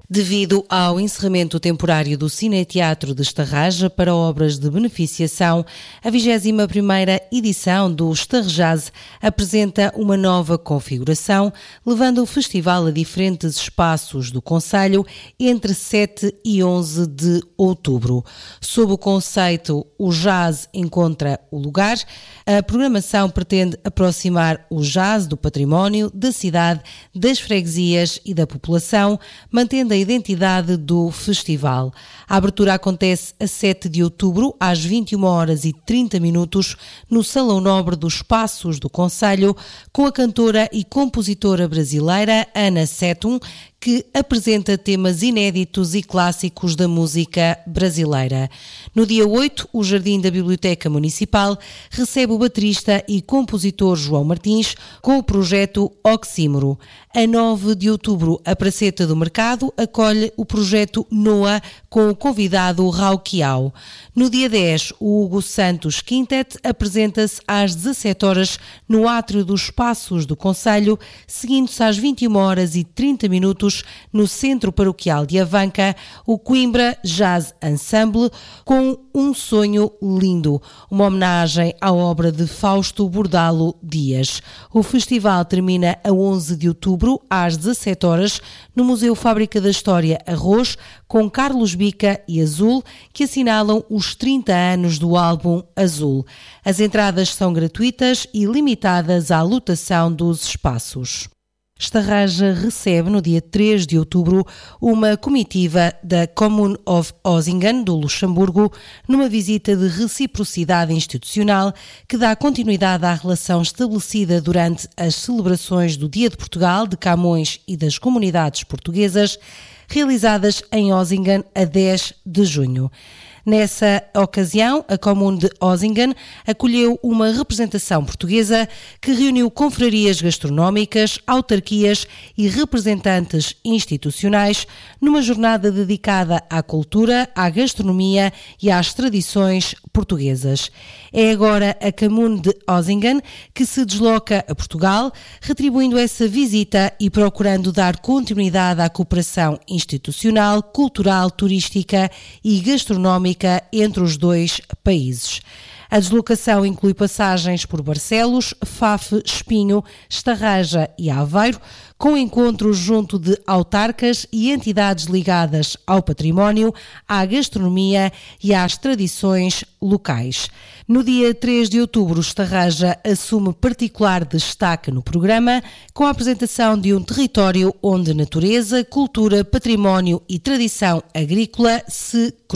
Devido ao encerramento temporário do Cineteatro de Estarreja para obras de beneficiação, a 21ª edição do Estarrejaz apresenta uma nova configuração, levando o festival a diferentes espaços do concelho entre 7 e 11 de outubro. Sob o conceito O Jazz Encontra o Lugar, a programação pretende aproximar o jazz do património, da cidade, das freguesias e da população, mantendo a identidade do festival. A abertura acontece a 7 de outubro, às 21h30, no Salão Nobre dos Passos do Concelho, com a cantora e compositora brasileira Ana Setum, que apresenta temas inéditos e clássicos da música brasileira. No dia 8, o Jardim da Biblioteca Municipal recebe o baterista e compositor João Martins com o projeto Oxímoro. A 9 de outubro, a Praceta do Mercado acolhe o projeto NOA com o convidado Raul Quiao. No dia 10, o Hugo Santos Quintet apresenta-se às 17h no Átrio dos Passos do Concelho, seguindo-se às 21h30 no Centro Paroquial de Avanca, o Coimbra Jazz Ensemble com Um Sonho Lindo, uma homenagem à obra de Fausto Bordalo Dias. O festival termina a 11 de outubro, às 17h, no Museu Fábrica da História Arroz, com Carlos Bica e Azul, que assinalam os 30 anos do álbum Azul. As entradas são gratuitas e limitadas à lotação dos espaços. Estarreja recebe no dia 3 de outubro uma comitiva da Commune of Ossingen, do Luxemburgo, numa visita de reciprocidade institucional que dá continuidade à relação estabelecida durante as celebrações do Dia de Portugal, de Camões e das comunidades portuguesas, realizadas em Ossingen a 10 de junho. Nessa ocasião, a Comune de Ossingen acolheu uma representação portuguesa que reuniu confrarias gastronómicas, autarquias e representantes institucionais numa jornada dedicada à cultura, à gastronomia e às tradições portuguesas. É agora a Comune de Ossingen que se desloca a Portugal, retribuindo essa visita e procurando dar continuidade à cooperação institucional, cultural, turística e gastronómica entre os dois países. A deslocação inclui passagens por Barcelos, Faf, Espinho, Estarreja e Aveiro, com encontros junto de autarcas e entidades ligadas ao património, à gastronomia e às tradições locais. No dia 3 de outubro, Estarreja assume particular destaque no programa, com a apresentação de um território onde natureza, cultura, património e tradição agrícola se cruzam.